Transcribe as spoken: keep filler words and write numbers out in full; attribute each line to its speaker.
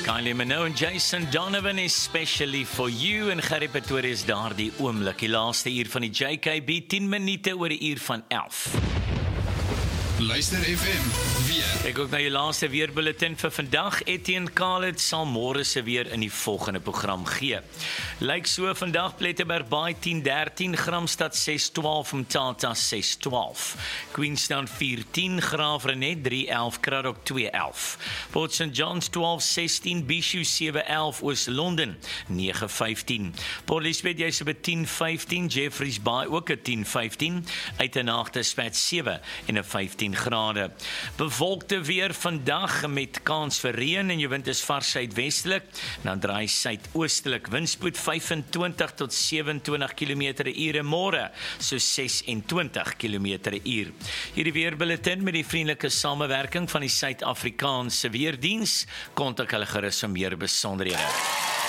Speaker 1: Kylie Minogue en Jason Donovan, especially for you. En Gerrie Pretoria is daar die oomblik. Die laaste uur van die J K B, tien minute oor die uur van elf.
Speaker 2: Luister F M, weer.
Speaker 1: Ek ook na jou laaste weerbulletin vir vandag. Etienne Khalid sal môre se weer in die volgende program gee. Lyk so vandag, Plettenberg Bay tien dertien, Gramstad ses twaalf, Mthatha ses twaalf, Queenstown vier tien, Graafrenet drie elf, Kraddock twee elf, Port Saint John's twaalf sestien, Bishu sewe elf, Oos-London nege vyftien, Port Elizabeth jy's op tien vyftien, Jeffreys Bay ook 'n tien vyftien, Uitenaagte Spats sewe en 'n vyftien grade. Bewolkte weer vandag met kans vir reën en jou wind is vars suidwestelik, dan draai suidoostelik, windspoed vyfentwintig tot sewenentwintig kilometer per uur, en môre so ses en twintig kilometer per uur. Hierdie weerbulletin met die vriendelike samewerking van die Suid-Afrikaanse Weerdiens, kontak hulle gerus vir meer besonderhede.